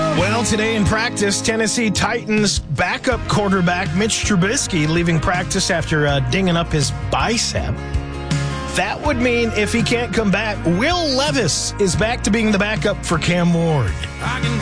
Well, today in practice, Tennessee Titans backup quarterback Mitch Trubisky leaving practice after dinging up his bicep. That would mean if he can't come back, Will Levis is back to being the backup for Cam Ward.